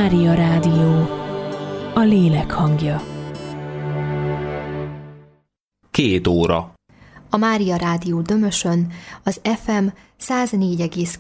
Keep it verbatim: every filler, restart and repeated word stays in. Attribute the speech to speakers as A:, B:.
A: Mária Rádió, a lélek hangja.
B: Két óra.
C: A Mária Rádió Dömösön, az ef em száz négy egész